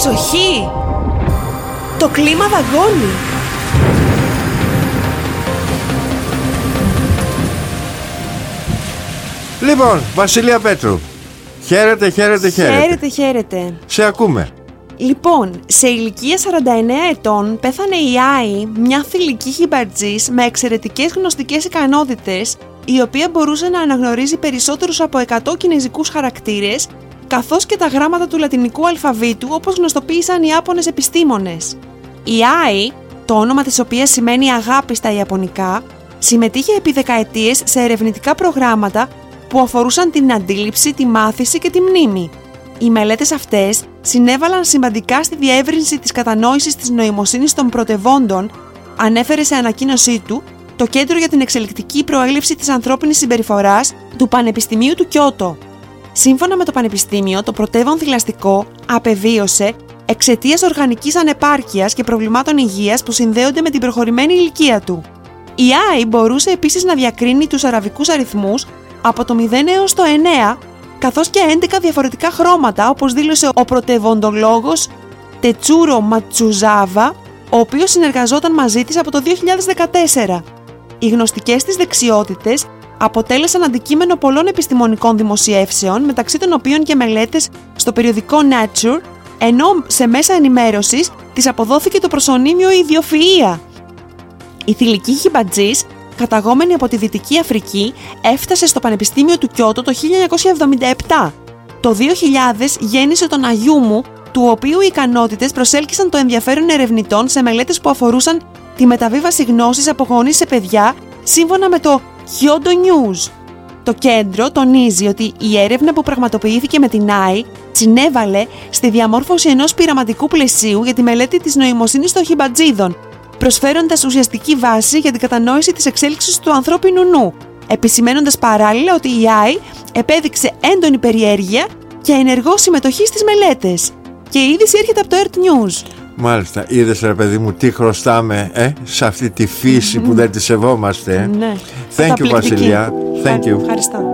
Προσοχή! Το κλίμα δαγκώνει! Λοιπόν, Βασιλεία Πέτρου, χαίρετε. Χαίρετε. Σε ακούμε. Λοιπόν, σε ηλικία 49 ετών πέθανε η Άι, μια θηλυκή χιμπατζής με εξαιρετικές γνωστικές ικανότητες, η οποία μπορούσε να αναγνωρίζει περισσότερους από 100 κινεζικούς χαρακτήρες, καθώς και τα γράμματα του λατινικού αλφαβήτου, όπως γνωστοποίησαν οι Ιάπωνες επιστήμονες. Η Άι, το όνομα της οποίας σημαίνει αγάπη στα Ιαπωνικά, συμμετείχε επί δεκαετίες σε ερευνητικά προγράμματα που αφορούσαν την αντίληψη, τη μάθηση και τη μνήμη. Οι μελέτες αυτές συνέβαλαν σημαντικά στη διεύρυνση της κατανόησης της νοημοσύνης των πρωτευόντων, ανέφερε σε ανακοίνωσή του το Κέντρο για την Εξελικτική Προέλευση της Ανθρώπινης Συμπεριφοράς του Πανεπιστημίου του Κιώτο. Σύμφωνα με το Πανεπιστήμιο, το πρωτεύον θηλαστικό απεβίωσε εξαιτίας οργανικής ανεπάρκειας και προβλημάτων υγείας που συνδέονται με την προχωρημένη ηλικία του. Η Άι μπορούσε επίσης να διακρίνει τους αραβικούς αριθμούς από το 0 έως το 9, καθώς και 11 διαφορετικά χρώματα, όπως δήλωσε ο πρωτευοντολόγος Τετσούρο Ματσουζάβα, ο οποίος συνεργαζόταν μαζί της από το 2014. Οι γνωστικές της δεξιότητες αποτέλεσαν αντικείμενο πολλών επιστημονικών δημοσιεύσεων, μεταξύ των οποίων και μελέτες στο περιοδικό Nature, ενώ σε μέσα ενημέρωσης της αποδόθηκε το προσωνύμιο ιδιοφυΐα. Η θηλυκή χιμπατζής, καταγόμενη από τη Δυτική Αφρική, έφτασε στο Πανεπιστήμιο του Κιώτο το 1977. Το 2000 γέννησε τον Αγιούμου, του οποίου οι ικανότητες προσέλκυσαν το ενδιαφέρον ερευνητών σε μελέτες που αφορούσαν τη μεταβίβαση γνώσης από γονείς σε παιδιά, σύμφωνα με το Kyodo News. Το κέντρο τονίζει ότι η έρευνα που πραγματοποιήθηκε με την Άι συνέβαλε στη διαμόρφωση ενός πειραματικού πλαισίου για τη μελέτη της νοημοσύνης των χιμπατζίδων, προσφέροντας ουσιαστική βάση για την κατανόηση της εξέλιξης του ανθρώπινου νου, επισημαίνοντας παράλληλα ότι η Άι επέδειξε έντονη περιέργεια και ενεργό συμμετοχή στις μελέτες. Και η είδηση έρχεται από το Earth News. Μάλιστα, είδες ρε παιδί μου τι χρωστάμε σε αυτή τη φύση που δεν τη σεβόμαστε. Ναι. Thank you, Βασιλεία. Thank you. Ευχαριστώ.